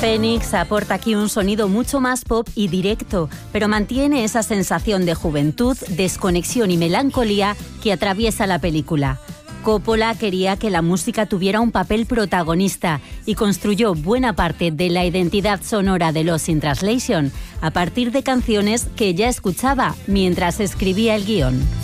Phoenix aporta aquí un sonido mucho más pop y directo, pero mantiene esa sensación de juventud, desconexión y melancolía que atraviesa la película. Coppola quería que la música tuviera un papel protagonista y construyó buena parte de la identidad sonora de Lost in Translation a partir de canciones que ya escuchaba mientras escribía el guión.